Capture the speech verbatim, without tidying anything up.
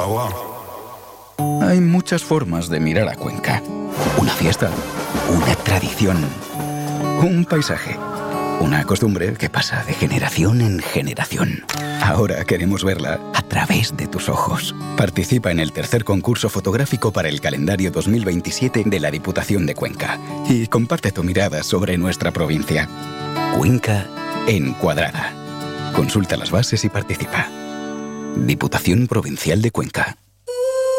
guau. Hay muchas formas de mirar a Cuenca. Una fiesta, una tradición, un paisaje, una costumbre que pasa de generación en generación. Ahora queremos verla a través de tus ojos. Participa en el tercer concurso fotográfico para el calendario dos mil veintisiete de la Diputación de Cuenca y comparte tu mirada sobre nuestra provincia. Cuenca Encuadrada. Consulta las bases y participa. Diputación Provincial de Cuenca.